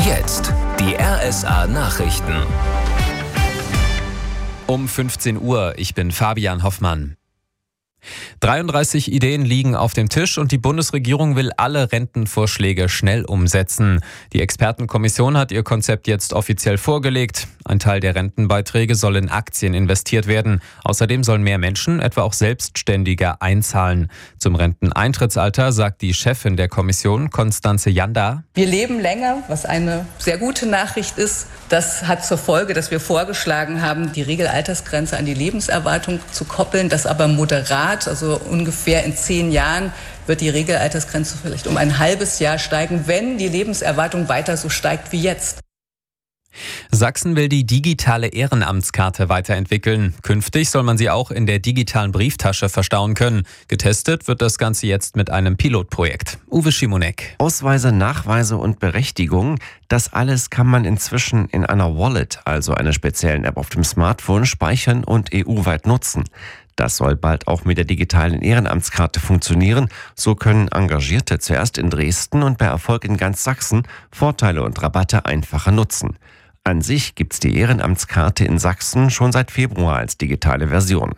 Jetzt die RSA Nachrichten. Um 15 Uhr, ich bin Fabian Hoffmann. 33 Ideen liegen auf dem Tisch und die Bundesregierung will alle Rentenvorschläge schnell umsetzen. Die Expertenkommission hat ihr Konzept jetzt offiziell vorgelegt. Ein Teil der Rentenbeiträge soll in Aktien investiert werden. Außerdem sollen mehr Menschen, etwa auch Selbstständiger, einzahlen. Zum Renteneintrittsalter sagt die Chefin der Kommission, Constanze Janda: Wir leben länger, was eine sehr gute Nachricht ist. Das hat zur Folge, dass wir vorgeschlagen haben, die Regelaltersgrenze an die Lebenserwartung zu koppeln, das aber moderat. Also ungefähr in 10 Jahren wird die Regelaltersgrenze vielleicht um ein halbes Jahr steigen, wenn die Lebenserwartung weiter so steigt wie jetzt. Sachsen will die digitale Ehrenamtskarte weiterentwickeln. Künftig soll man sie auch in der digitalen Brieftasche verstauen können. Getestet wird das Ganze jetzt mit einem Pilotprojekt. Uwe Schimonek. Ausweise, Nachweise und Berechtigungen, das alles kann man inzwischen in einer Wallet, also einer speziellen App auf dem Smartphone, speichern und EU-weit nutzen. Das soll bald auch mit der digitalen Ehrenamtskarte funktionieren. So können Engagierte zuerst in Dresden und bei Erfolg in ganz Sachsen Vorteile und Rabatte einfacher nutzen. An sich gibt's die Ehrenamtskarte in Sachsen schon seit Februar als digitale Version.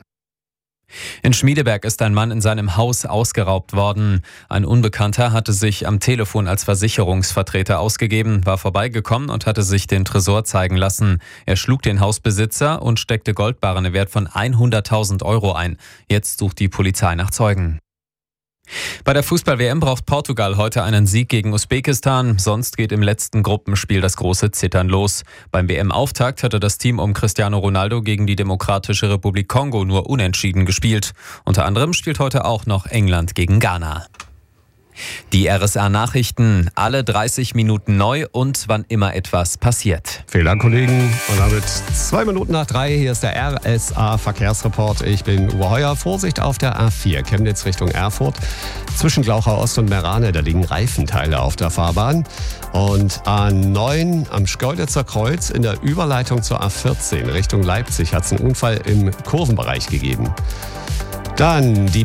In Schmiedeberg ist ein Mann in seinem Haus ausgeraubt worden. Ein Unbekannter hatte sich am Telefon als Versicherungsvertreter ausgegeben, war vorbeigekommen und hatte sich den Tresor zeigen lassen. Er schlug den Hausbesitzer und steckte Goldbarren im Wert von 100.000 € ein. Jetzt sucht die Polizei nach Zeugen. Bei der Fußball-WM braucht Portugal heute einen Sieg gegen Usbekistan, sonst geht im letzten Gruppenspiel das große Zittern los. Beim WM-Auftakt hatte das Team um Cristiano Ronaldo gegen die Demokratische Republik Kongo nur unentschieden gespielt. Unter anderem spielt heute auch noch England gegen Ghana. Die RSA-Nachrichten, alle 30 Minuten neu und wann immer etwas passiert. Vielen Dank, Kollegen. Und damit 2 Minuten nach 3, hier ist der RSA-Verkehrsreport. Ich bin Uwe Heuer. Vorsicht auf der A4, Chemnitz Richtung Erfurt. Zwischen Glauchau Ost und Merane, da liegen Reifenteile auf der Fahrbahn. Und A9 am Schkeuditzer Kreuz in der Überleitung zur A14 Richtung Leipzig hat es einen Unfall im Kurvenbereich gegeben. Dann die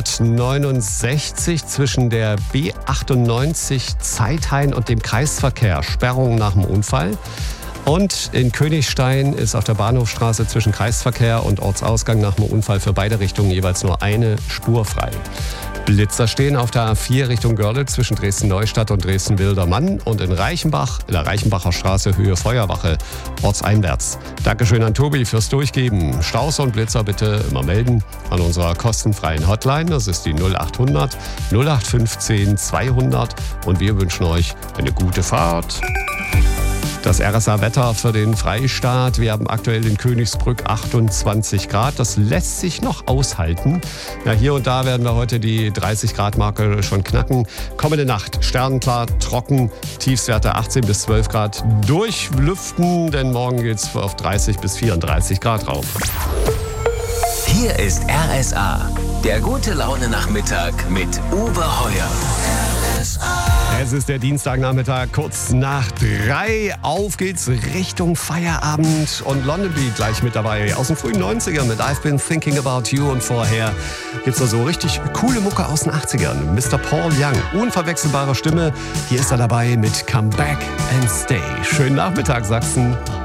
B169 zwischen der B98 Zeithain und dem Kreisverkehr. Sperrung nach dem Unfall. Und in Königstein ist auf der Bahnhofstraße zwischen Kreisverkehr und Ortsausgang nach dem Unfall für beide Richtungen jeweils nur eine Spur frei. Blitzer stehen auf der A4 Richtung Görlitz zwischen Dresden-Neustadt und Dresden-Wildermann und in Reichenbach, in der Reichenbacher Straße Höhe Feuerwache, ortseinwärts. Dankeschön an Tobi fürs Durchgeben. Staus und Blitzer bitte immer melden an unserer kostenfreien Hotline. Das ist die 0800 0815 200 und wir wünschen euch eine gute Fahrt. Das RSA-Wetter für den Freistaat. Wir haben aktuell in Königsbrück 28 Grad. Das lässt sich noch aushalten. Ja, hier und da werden wir heute die 30-Grad-Marke schon knacken. Kommende Nacht sternenklar, trocken, Tiefstwerte 18 bis 12 Grad durchlüften, denn morgen geht es auf 30 bis 34 Grad rauf. Hier ist RSA, der gute Laune-Nachmittag mit Uwe Heuer. Es ist der Dienstagnachmittag, kurz nach 3. Auf geht's Richtung Feierabend und London Beat gleich mit dabei. Aus den frühen 90ern mit I've Been Thinking About You und vorher gibt's da so richtig coole Mucke aus den 80ern. Mr. Paul Young, unverwechselbare Stimme. Hier ist er dabei mit Come Back and Stay. Schönen Nachmittag, Sachsen.